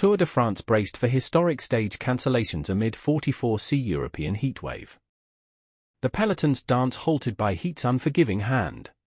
Tour de France braced for historic stage cancellations amid 44C European heatwave. The peloton's dance halted by heat's unforgiving hand.